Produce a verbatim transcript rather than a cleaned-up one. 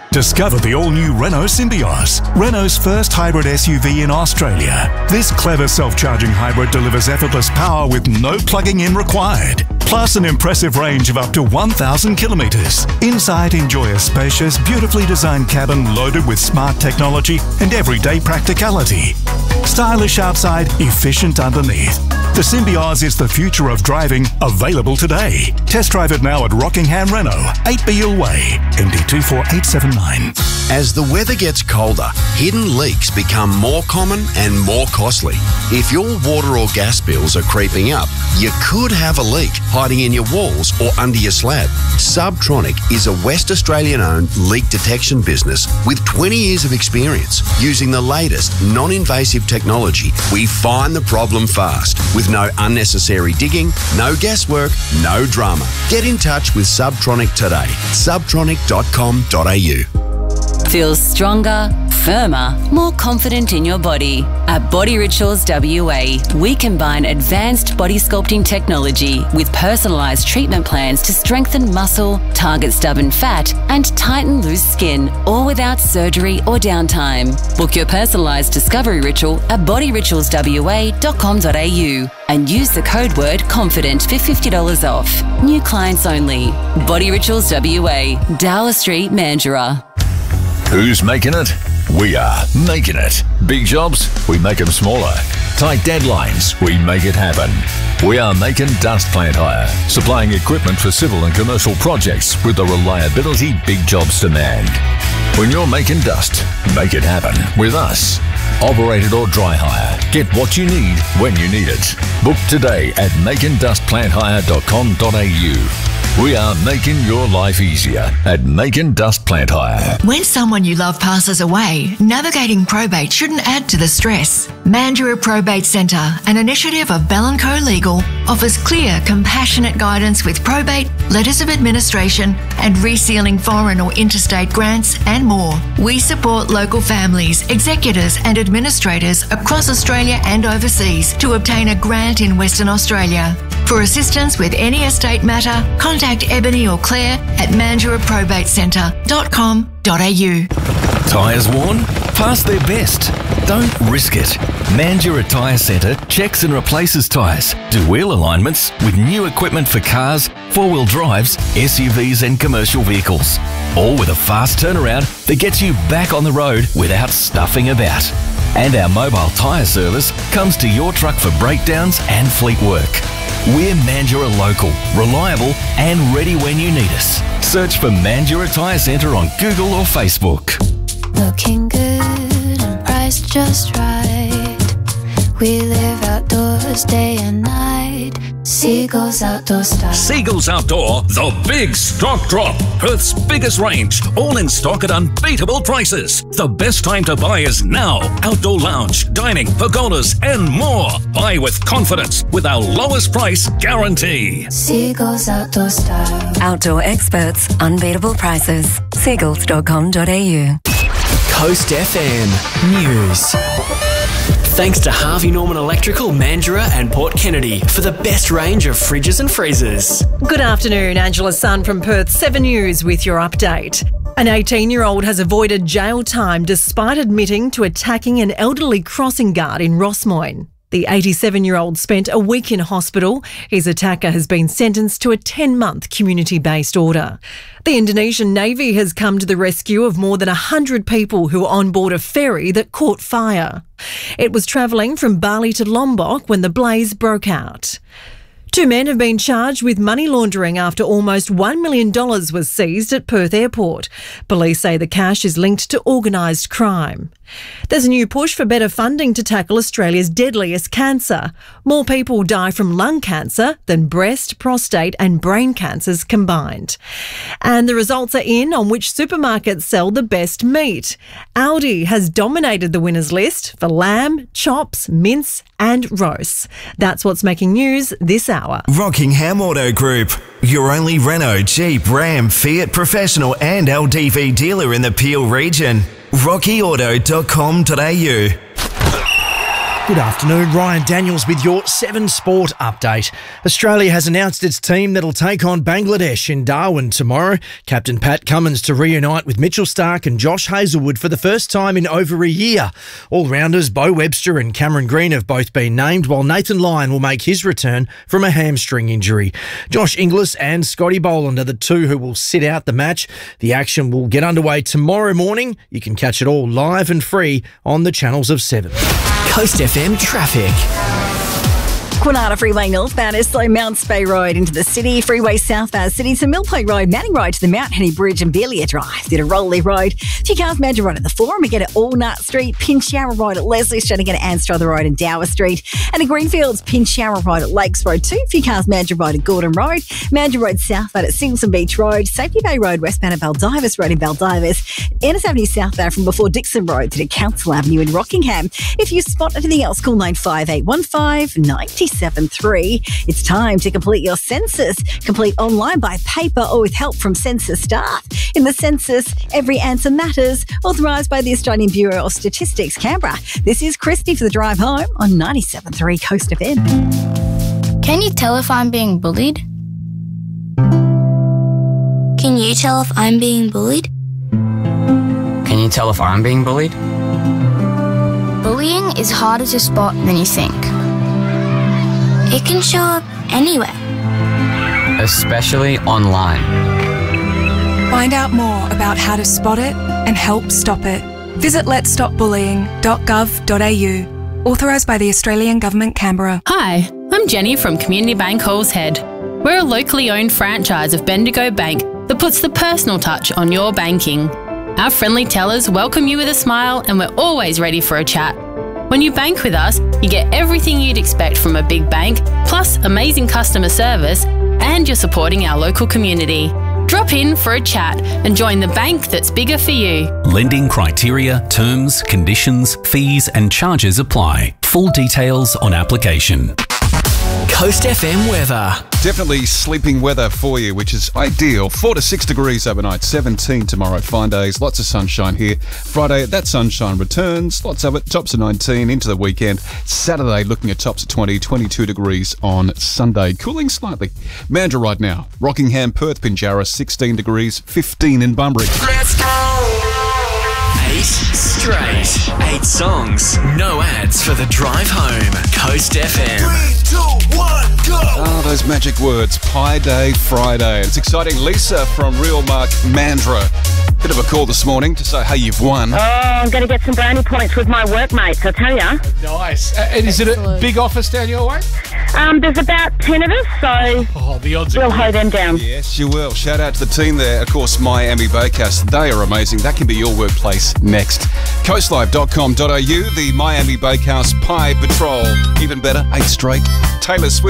Discover the all-new Renault Symbioz, Renault's first hybrid S U V in Australia. This clever self-charging hybrid delivers effortless power with no plugging in required, plus an impressive range of up to one thousand kilometres. Inside, enjoy a spacious, beautifully designed cabin loaded with smart technology and everyday practicality. Stylish outside, efficient underneath. The Symbioz is the future of driving, available today. Test drive it now at Rockingham Renault, eight Beale Way, M D two four eight seven nine. As the weather gets colder, hidden leaks become more common and more costly. If your water or gas bills are creeping up, you could have a leak hiding in your walls or under your slab. Subtronic is a West Australian-owned leak detection business with twenty years of experience. Using the latest non-invasive technology, we find the problem fast with no unnecessary digging, no guesswork, no drama. Get in touch with Subtronic today. subtronic dot com dot a u. Feel stronger, firmer, more confident in your body. At Body Rituals W A, we combine advanced body sculpting technology with personalised treatment plans to strengthen muscle, target stubborn fat and tighten loose skin, all without surgery or downtime. Book your personalised discovery ritual at body rituals w a dot com dot a u and use the code word CONFIDENT for fifty dollars off. New clients only. Body Rituals W A, Dowler Street, Mandurah. Who's making it? We are making it. Big jobs? We make them smaller. Tight deadlines? We make it happen. We are making Dust Plant Hire, supplying equipment for civil and commercial projects with the reliability big jobs demand. When you're making dust, make it happen with us. Operated or dry hire. Get what you need when you need it. Book today at making dust plant hire dot com dot a u. We are making your life easier at Making Dust Plant Hire. When someone you love passes away, navigating probate shouldn't add to the stress. Mandurah Probate Centre, an initiative of Bell and Co Legal, offers clear, compassionate guidance with probate, letters of administration and resealing foreign or interstate grants and more. We support local families, executors and administrators across Australia and overseas to obtain a grant in Western Australia. For assistance with any estate matter, contact Ebony or Claire at mandurah probate centre dot com dot a u. Tyres worn? Past their best. Don't risk it. Mandurah Tyre Centre checks and replaces tyres, do wheel alignments with new equipment for cars, four-wheel drives, S U Vs and commercial vehicles. All with a fast turnaround that gets you back on the road without stuffing about. And our mobile tyre service comes to your truck for breakdowns and fleet work. We're Mandurah local, reliable and ready when you need us. Search for Mandurah Tyre Centre on Google or Facebook. Looking good and priced just right. We live outdoors day and night. Seagulls Outdoor Style. Seagulls Outdoor, the big stock drop. Perth's biggest range, all in stock at unbeatable prices. The best time to buy is now. Outdoor lounge, dining, pergolas and more. Buy with confidence with our lowest price guarantee. Seagulls Outdoor Style. Outdoor experts, unbeatable prices. seagulls dot com dot a u. Coast F M News. Thanks to Harvey Norman Electrical, Mandurah and Port Kennedy for the best range of fridges and freezers. Good afternoon, Angela Sun from Perth seven News with your update. An eighteen-year-old has avoided jail time despite admitting to attacking an elderly crossing guard in Rossmoyne. The eighty-seven-year-old spent a week in hospital. His attacker has been sentenced to a ten-month community-based order. The Indonesian Navy has come to the rescue of more than one hundred people who were on board a ferry that caught fire. It was travelling from Bali to Lombok when the blaze broke out. Two men have been charged with money laundering after almost one million dollars was seized at Perth Airport. Police say the cash is linked to organised crime. There's a new push for better funding to tackle Australia's deadliest cancer. More people die from lung cancer than breast, prostate and brain cancers combined. And the results are in on which supermarkets sell the best meat. Aldi has dominated the winners list for lamb, chops, mince and roasts. That's what's making news this hour. Rockingham Auto Group, your only Renault, Jeep, Ram, Fiat professional and L D V dealer in the Peel region. rocky auto dot com dot a u. Good afternoon, Ryan Daniels with your Seven Sport update. Australia has announced its team that'll take on Bangladesh in Darwin tomorrow. Captain Pat Cummins to reunite with Mitchell Starc and Josh Hazlewood for the first time in over a year. All-rounders Bo Webster and Cameron Green have both been named, while Nathan Lyon will make his return from a hamstring injury. Josh Inglis and Scotty Boland are the two who will sit out the match. The action will get underway tomorrow morning. You can catch it all live and free on the channels of Seven. Coast F M traffic. Kwinana Freeway northbound is slow Mounts Bay Road into the city. Freeway southbound city to Millpoint Road, Manning Road to the Mount Henry Bridge and Belia Drive. Through to Rowley Road. Few cars Major Road at the Forum again at Allnut Street. Pinchara Road at Leslie Street again at Anstruther Road and Dower Street. And at Greenfields, Pinchara Road at Lakes Road two. Few cars Major Road at Gordon Road. Major Road southbound at Singleton Beach Road. Safety Bay Road westbound at Baldivis Road in Baldivis. Ennis Avenue southbound from before Dixon Road to the Council Avenue in Rockingham. If you spot anything else, call nine five eight one five nine seven three. It's time to complete your census. Complete online by paper or with help from census staff. In the census, every answer matters. Authorised by the Australian Bureau of Statistics, Canberra. This is Christy for the drive home on ninety-seven point three Coast F M. Can you tell if I'm being bullied? Can you tell if I'm being bullied? Can you tell if I'm being bullied? Bullying is harder to spot than you think. It can show up anywhere. Especially online. Find out more about how to spot it and help stop it. Visit lets stop bullying dot gov dot a u. Authorised by the Australian Government, Canberra. Hi, I'm Jenny from Community Bank Halls Head. We're a locally owned franchise of Bendigo Bank that puts the personal touch on your banking. Our friendly tellers welcome you with a smile and we're always ready for a chat. When you bank with us, you get everything you'd expect from a big bank, plus amazing customer service, and you're supporting our local community. Drop in for a chat and join the bank that's bigger for you. Lending criteria, terms, conditions, fees and charges apply. Full details on application. Coast F M weather. Definitely sleeping weather for you, which is ideal. Four to six degrees overnight, seventeen tomorrow. Fine days, lots of sunshine here. Friday, that sunshine returns. Lots of it. Tops of nineteen into the weekend. Saturday, looking at tops of twenty, twenty-two degrees on Sunday. Cooling slightly. Mandurah right now. Rockingham, Perth, Pinjarra, sixteen degrees, fifteen in Bunbury. Let's go! Eight straight. Eight songs. No ads for the drive home. Coast F M. Three, two, one, go! Ah, those magic words. Pie Day Friday. It's exciting. Lisa from Real Mark Mandurah. Bit of a call this morning to say, hey, you've won. Oh, I'm going to get some brownie points with my workmates, I tell ya. Nice. Uh, and is it a big office down your way? Um, there's about ten of us, so oh, the odds we'll are hoe them down. Yes, you will. Shout out to the team there. Of course, Miami Baycast. They are amazing. That can be your workplace next. coastlife dot com dot a u, the Miami Baycast Pie Patrol. Even better, eight straight. Taylor Swift.